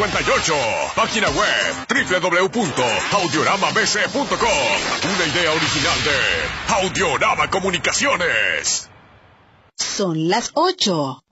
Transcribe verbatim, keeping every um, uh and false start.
cincuenta y ocho. Página web doble u doble u doble u punto audiorama b c punto com. Una idea original de Audiorama Comunicaciones. Son las ocho.